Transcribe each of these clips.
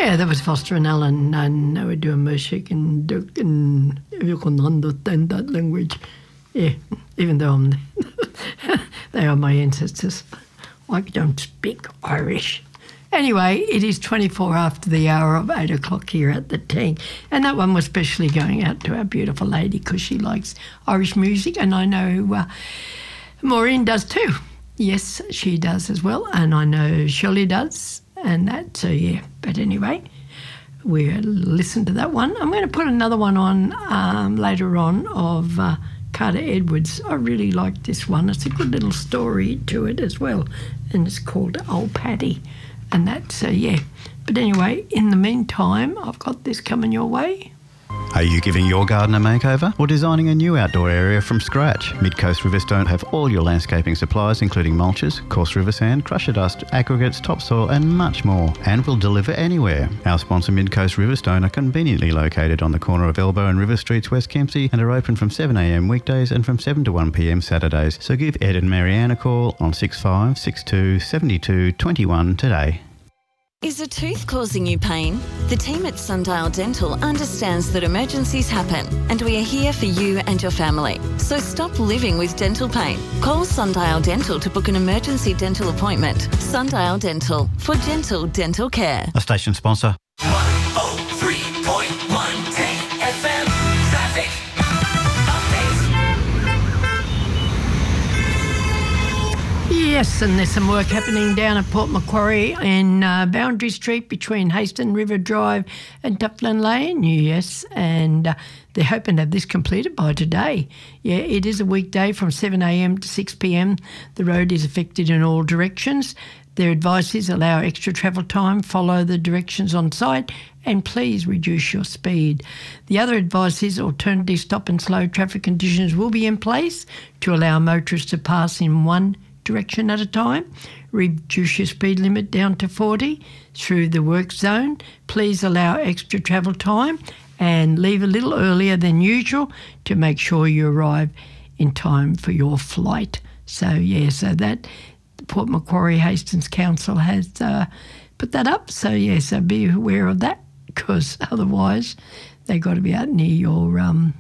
Yeah, that was Foster and Allen, and they were doing Mershik and Duke, and you can understand that language. Yeah, even though they are my ancestors. I don't speak Irish. Anyway, it is 24 after the hour of 8 o'clock here at the Ting. And that one was especially going out to our beautiful lady because she likes Irish music, and I know Maureen does too. Yes, she does as well, and I know Shirley does, and that, so yeah. But anyway, we'll listen to that one. I'm going to put another one on later on of Carter Edwards. I really like this one. It's a good little story to it as well, and it's called Old Paddy. And that's, yeah. But anyway, in the meantime, I've got this coming your way. Are you giving your garden a makeover or designing a new outdoor area from scratch? Mid-Coast Riverstone have all your landscaping supplies, including mulches, coarse river sand, crusher dust, aggregates, topsoil and much more, and will deliver anywhere. Our sponsor Mid-Coast Riverstone are conveniently located on the corner of Elbow and River Streets, West Kempsey, and are open from 7am weekdays and from 7 to 1pm Saturdays. So give Ed and Marianne a call on 6562 72 21 today. Is a tooth causing you pain? The team at Sundial Dental understands that emergencies happen, and we are here for you and your family. So stop living with dental pain. Call Sundial Dental to book an emergency dental appointment. Sundial Dental, for gentle dental care. A station sponsor. 103.1 Ting FM traffic updates. Yes, and there's some work happening down at Port Macquarie in Boundary Street between Haston River Drive and Dufflin Lane. Yes, and they're hoping to have this completed by today. Yeah, it is a weekday from 7am to 6pm. The road is affected in all directions. Their advice is allow extra travel time, follow the directions on site, and please reduce your speed. The other advice is alternative stop and slow traffic conditions will be in place to allow motorists to pass in one direction at a time. Reduce your speed limit down to 40 through the work zone. Please allow extra travel time and leave a little earlier than usual to make sure you arrive in time for your flight. So, yeah, so that Port Macquarie Hastings Council has put that up. So, yeah, so be aware of that because otherwise they've got to be out near your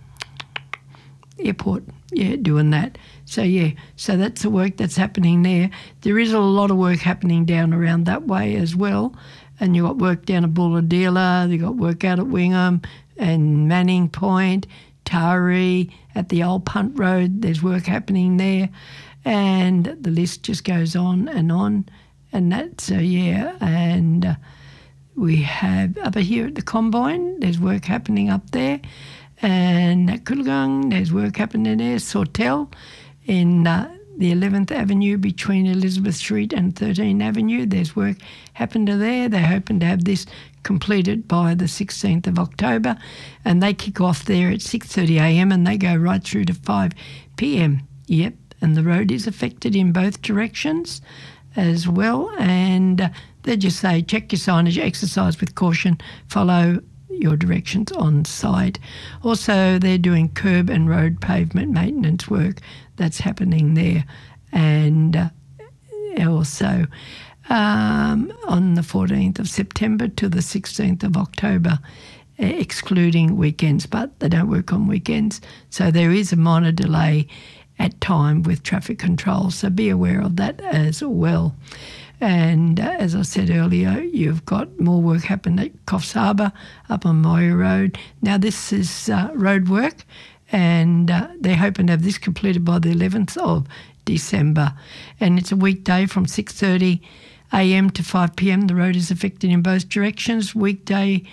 airport, yeah, doing that. So, yeah, so that's the work that's happening there. There is a lot of work happening down around that way as well. And you've got work down at Bulladilla, you've got work out at Wingham and Manning Point, Taree, at the Old Punt Road, there's work happening there. And the list just goes on. And that, so, yeah, and we have up here at the Combine, there's work happening up there. And at Coolgung, there's work happening there. Sawtell, in the 11th Avenue between Elizabeth Street and 13th Avenue. There's work happening there. They're hoping to have this completed by the 16th of October, and they kick off there at 6:30am and they go right through to 5pm. Yep, and the road is affected in both directions as well, and they just say check your signage, exercise with caution, follow your directions on site. Also, they're doing curb and road pavement maintenance work that's happening there. And also on the 14th of September to the 16th of October, excluding weekends, but they don't work on weekends. So there is a minor delay at time with traffic control, so be aware of that as well. And as I said earlier, you've got more work happening at Coffs Harbour up on Moya Road. Now this is road work, and they're hoping to have this completed by the 11th of December. And it's a weekday from 6:30am to 5pm. The road is affected in both directions. Weekday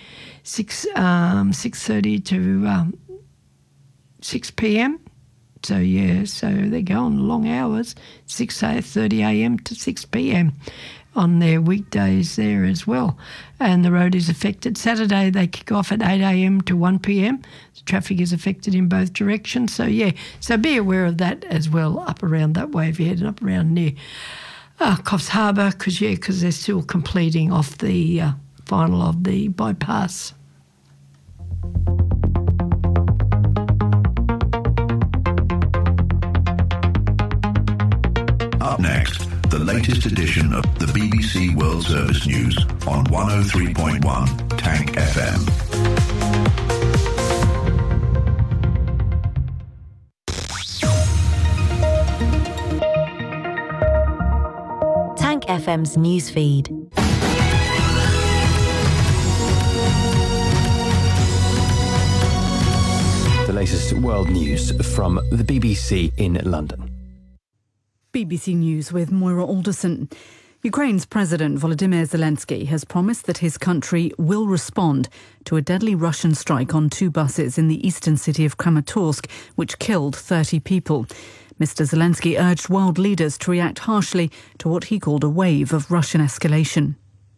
6:30 to 6pm. So, yeah, so they go on long hours, 6:30am to 6pm on their weekdays there as well. And the road is affected. Saturday they kick off at 8am to 1pm. The traffic is affected in both directions. So, yeah, so be aware of that as well up around that way if you're heading up around near Coffs Harbour because they're still completing off the final of the bypass. Up next, the latest edition of the BBC World Service News on 103.1 Tank FM. Tank FM's newsfeed. The latest world news from the BBC in London. BBC News with Moira Alderson. Ukraine's President Volodymyr Zelensky has promised that his country will respond to a deadly Russian strike on 2 buses in the eastern city of Kramatorsk, which killed 30 people. Mr. Zelensky urged world leaders to react harshly to what he called a wave of Russian escalation.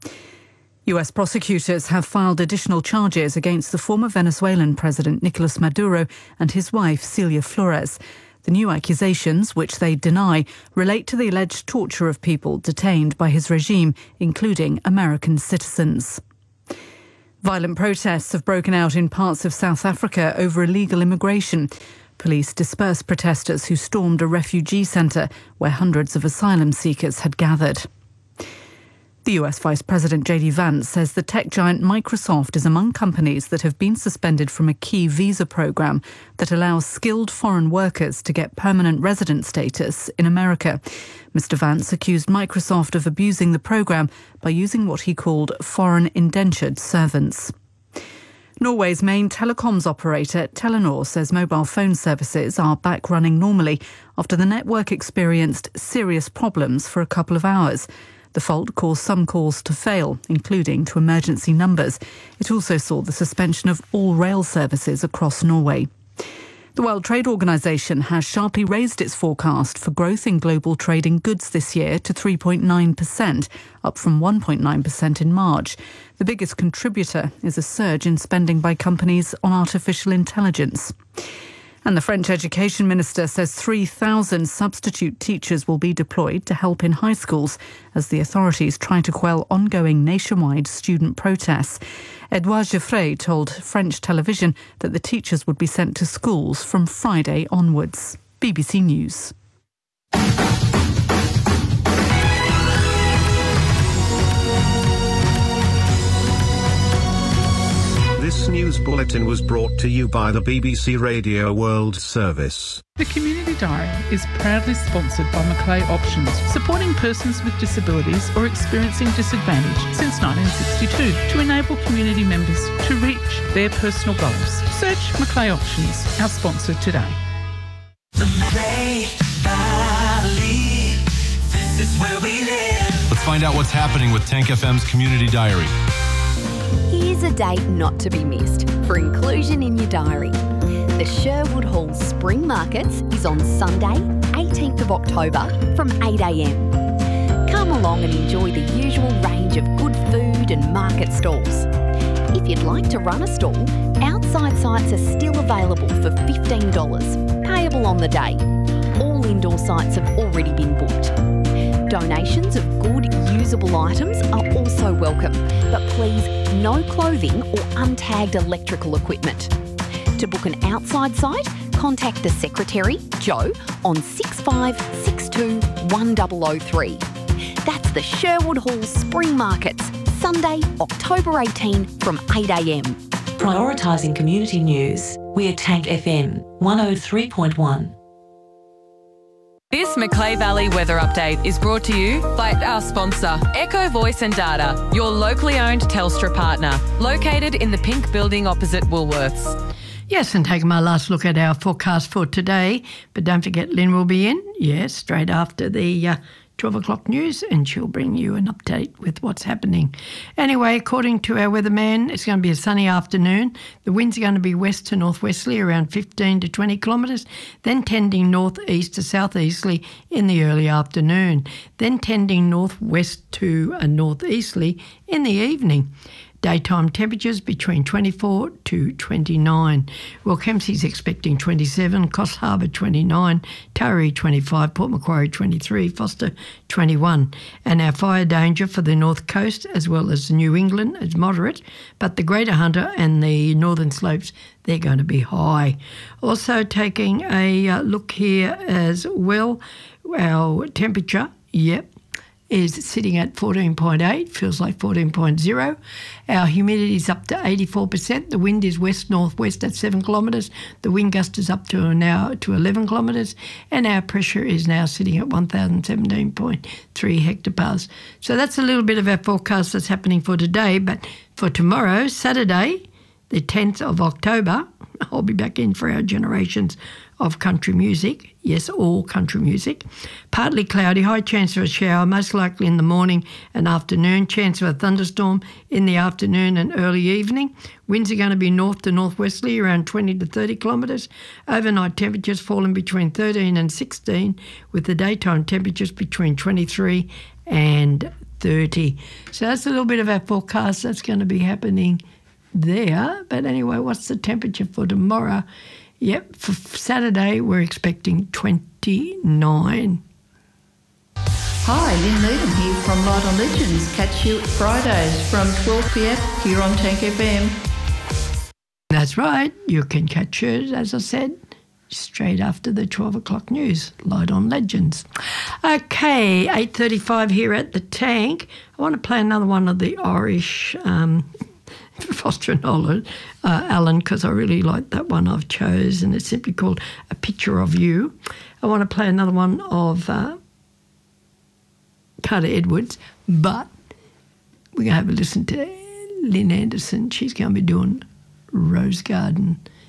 US prosecutors have filed additional charges against the former Venezuelan President Nicolas Maduro and his wife Celia Flores. The new accusations, which they deny, relate to the alleged torture of people detained by his regime, including American citizens. Violent protests have broken out in parts of South Africa over illegal immigration. Police dispersed protesters who stormed a refugee centre where hundreds of asylum seekers had gathered. The US Vice President J.D. Vance says the tech giant Microsoft is among companies that have been suspended from a key visa program that allows skilled foreign workers to get permanent resident status in America. Mr. Vance accused Microsoft of abusing the program by using what he called foreign indentured servants. Norway's main telecoms operator, Telenor, says mobile phone services are back running normally after the network experienced serious problems for a couple of hours. The fault caused some calls to fail, including to emergency numbers. It also saw the suspension of all rail services across Norway. The World Trade Organization has sharply raised its forecast for growth in global trade in goods this year to 3.9%, up from 1.9% in March. The biggest contributor is a surge in spending by companies on artificial intelligence. And the French Education Minister says 3,000 substitute teachers will be deployed to help in high schools as the authorities try to quell ongoing nationwide student protests. Edouard Geoffrey told French television that the teachers would be sent to schools from Friday onwards. BBC News. This news bulletin was brought to you by the BBC Radio World Service. The Community Diary is proudly sponsored by Macleay Options, supporting persons with disabilities or experiencing disadvantage since 1962 to enable community members to reach their personal goals. Search Macleay Options, our sponsor today. The Macleay Valley, this is where we live. Let's find out what's happening with Tank FM's Community Diary. Here's a date not to be missed for inclusion in your diary. The Sherwood Hall Spring Markets is on Sunday, 18th of October from 8am. Come along and enjoy the usual range of good food and market stalls. If you'd like to run a stall, outside sites are still available for $15, payable on the day. All indoor sites have already been booked. Donations of good, usable items are also welcome, but please no clothing or untagged electrical equipment. To book an outside site, contact the Secretary, Joe, on 6562 1003. That's the Sherwood Hall Spring Markets, Sunday, October 18 from 8am. Prioritising community news, we're Tank FM 103.1. This Macleay Valley weather update is brought to you by our sponsor, Echo Voice and Data, your locally owned Telstra partner, located in the pink building opposite Woolworths. Yes, and taking my last look at our forecast for today. But don't forget, Lynn will be in, yes, straight after the 12 o'clock news, and she'll bring you an update with what's happening. Anyway, according to our weatherman, it's going to be a sunny afternoon. The winds are going to be west to northwesterly around 15 to 20 kilometres, then tending northeast to southeasterly in the early afternoon, then tending northwest to a northeasterly in the evening. Daytime temperatures between 24 to 29. Well, Kempsey's expecting 27, Coffs Harbour 29, Taree 25, Port Macquarie 23, Foster 21. And our fire danger for the North Coast as well as New England is moderate, but the Greater Hunter and the Northern Slopes, they're going to be high. Also taking a look here as well, our temperature, is sitting at 14.8, feels like 14.0. Our humidity is up to 84%. The wind is west-northwest at 7 kilometres. The wind gust is up to now to 11 kilometres, and our pressure is now sitting at 1,017.3 hectopascals. So that's a little bit of our forecast that's happening for today, but for tomorrow, Saturday, the 10th of October, I'll be back in for our generations of country music. Yes, all country music. Partly cloudy, high chance of a shower, most likely in the morning and afternoon. Chance of a thunderstorm in the afternoon and early evening. Winds are going to be north to northwesterly, around 20 to 30 kilometres. Overnight temperatures falling between 13 and 16, with the daytime temperatures between 23 and 30. So that's a little bit of our forecast that's going to be happening there. But anyway, what's the temperature for tomorrow? Yep, for Saturday we're expecting 29. Hi, Lynn Needham here from Light on Legends. Catch you Fridays from 12 p.m. here on Tank FM. That's right, you can catch it, as I said, straight after the 12 o'clock news, Light on Legends. Okay, 8:35 here at the Tank. I want to play another one of the Irish Foster and Allen, because I really like that one I've chosen. It's simply called A Picture of You. I want to play another one of Carter Edwards, but we're going to have a listen to Lynn Anderson. She's going to be doing Rose Garden